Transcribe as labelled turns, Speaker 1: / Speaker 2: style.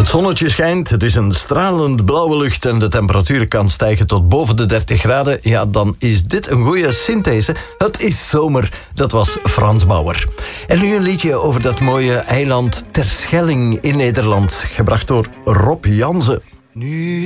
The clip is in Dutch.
Speaker 1: Het zonnetje schijnt, het is een stralend blauwe lucht en de temperatuur kan stijgen tot boven de 30 graden. Ja, dan is dit een goede synthese. Het is zomer. Dat was Frans Bauer. En nu een liedje over dat mooie eiland Terschelling in Nederland, gebracht door Rob Jansen. Nu